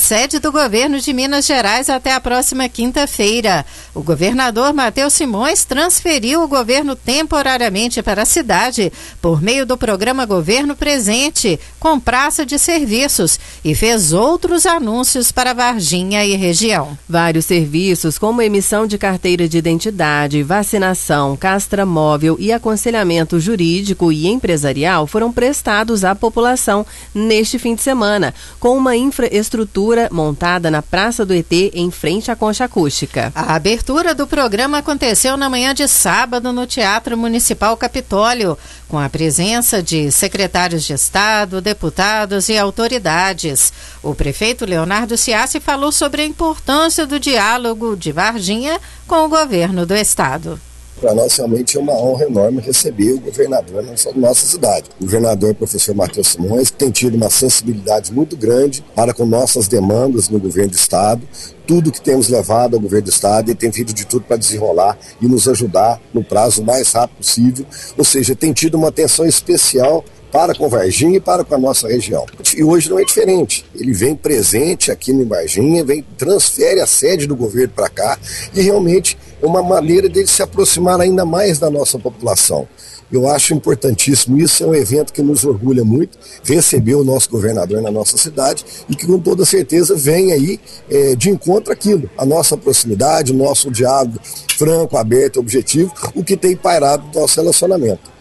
sede do governo de Minas Gerais até a próxima quinta-feira. O governador Matheus Simões transferiu o governo temporariamente para a cidade por meio do programa Governo Presente, com praça de serviços, e fez outros anúncios para Varginha e região. Vários serviços, como emissão de carteira de identidade, vacinação, castramóvel e aconselhamento jurídico e empresarial, foram prestados à população neste fim de semana, com uma infraestrutura montada na Praça do ET, em frente à Concha Acústica. A abertura do programa aconteceu na manhã de sábado no Teatro Municipal Capitólio, com a presença de secretários de Estado, deputados e autoridades. O prefeito Leonardo Ciassi falou sobre a importância do diálogo de Varginha com o governo do Estado. Para nós realmente é uma honra enorme receber o governador na nossa cidade. O governador, professor Matheus Simões, tem tido uma sensibilidade muito grande para com nossas demandas no governo do Estado. Tudo que temos levado ao governo do Estado, ele tem feito de tudo para desenrolar e nos ajudar no prazo mais rápido possível. Ou seja, tem tido uma atenção especial para com Varginha e para com a nossa região. E hoje não é diferente. Ele vem presente aqui em Varginha, transfere a sede do governo para cá e realmente é uma maneira dele se aproximar ainda mais da nossa população. Eu acho importantíssimo, isso é um evento que nos orgulha muito, receber o nosso governador na nossa cidade e que com toda certeza vem aí de encontro àquilo, a nossa proximidade, o nosso diálogo franco, aberto, objetivo, o que tem pairado do nosso relacionamento.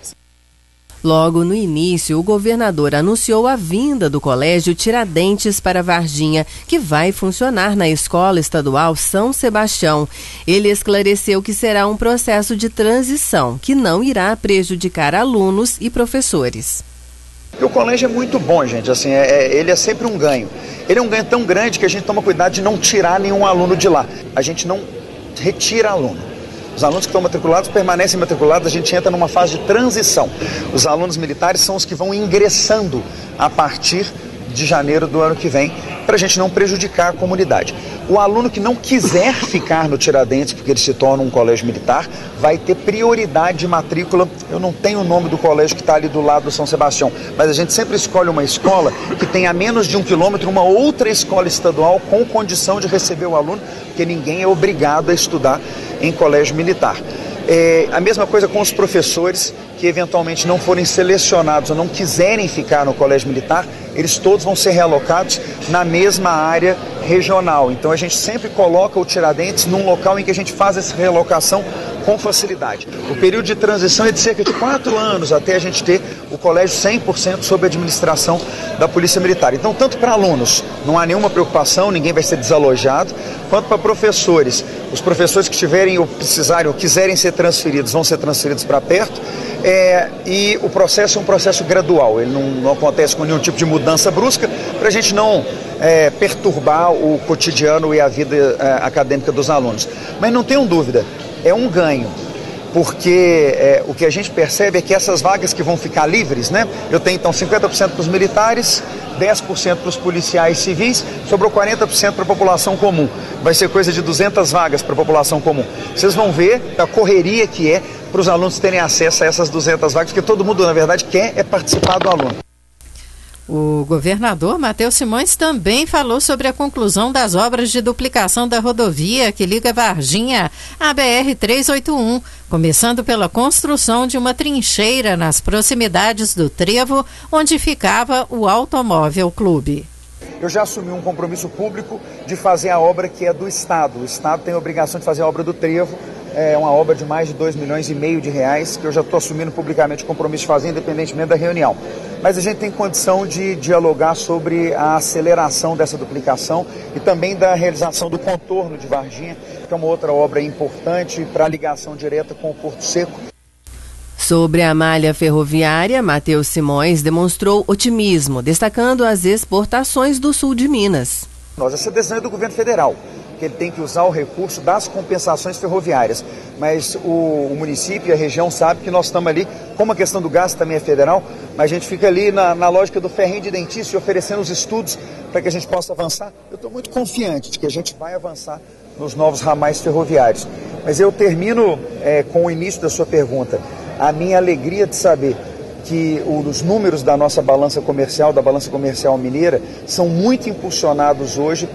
Logo no início, o governador anunciou a vinda do Colégio Tiradentes para Varginha, que vai funcionar na Escola Estadual São Sebastião. Ele esclareceu que será um processo de transição, que não irá prejudicar alunos e professores. O colégio é muito bom, gente, assim, ele é sempre um ganho. Ele é um ganho tão grande que a gente toma cuidado de não tirar nenhum aluno de lá. A gente não retira aluno. Os alunos que estão matriculados permanecem matriculados, a gente entra numa fase de transição. Os alunos militares são os que vão ingressando a partir de janeiro do ano que vem, para a gente não prejudicar a comunidade. O aluno que não quiser ficar no Tiradentes, porque ele se torna um colégio militar, vai ter prioridade de matrícula. Eu não tenho o nome do colégio que está ali do lado do São Sebastião, mas a gente sempre escolhe uma escola que tem a menos de 1 quilômetro, uma outra escola estadual com condição de receber o aluno, porque ninguém é obrigado a estudar em colégio militar. A mesma coisa com os professores que eventualmente não forem selecionados ou não quiserem ficar no colégio militar, eles todos vão ser realocados na mesma área regional. Então a gente sempre coloca o Tiradentes num local em que a gente faz essa realocação com facilidade. O período de transição é de cerca de 4 anos até a gente ter o colégio 100% sob a administração da Polícia Militar. Então, tanto para alunos, não há nenhuma preocupação, ninguém vai ser desalojado, quanto para professores. Os professores que tiverem ou precisarem ou quiserem ser transferidos, vão ser transferidos para perto. E o processo é um processo gradual, ele não acontece com nenhum tipo de mudança brusca, para a gente não perturbar o cotidiano e a vida acadêmica dos alunos. Mas não tenham dúvida, é um ganho, porque o que a gente percebe é que essas vagas que vão ficar livres, né? Eu tenho então 50% para os militares, 10% para os policiais civis, sobrou 40% para a população comum. Vai ser coisa de 200 vagas para a população comum. Vocês vão ver a correria que é para os alunos terem acesso a essas 200 vagas, porque todo mundo, na verdade, quer participar do aluno. O governador Matheus Simões também falou sobre a conclusão das obras de duplicação da rodovia que liga Varginha à BR-381, começando pela construção de uma trincheira nas proximidades do trevo onde ficava o Automóvel Clube. Eu já assumi um compromisso público de fazer a obra que é do Estado. O Estado tem a obrigação de fazer a obra do trevo. É uma obra de mais de R$2,5 milhões, que eu já estou assumindo publicamente o compromisso de fazer, independentemente da reunião. Mas a gente tem condição de dialogar sobre a aceleração dessa duplicação e também da realização do contorno de Varginha, que é uma outra obra importante para a ligação direta com o Porto Seco. Sobre a malha ferroviária, Matheus Simões demonstrou otimismo, destacando as exportações do sul de Minas. Essa decisão é do governo federal, que ele tem que usar o recurso das compensações ferroviárias. Mas o município e a região sabem que nós estamos ali, como a questão do gás também é federal, mas a gente fica ali na lógica do ferrinho de dentício, oferecendo os estudos para que a gente possa avançar. Eu estou muito confiante de que a gente vai avançar nos novos ramais ferroviários. Mas eu termino com o início da sua pergunta. A minha alegria de saber que os números da nossa balança comercial, da balança comercial mineira, são muito impulsionados hoje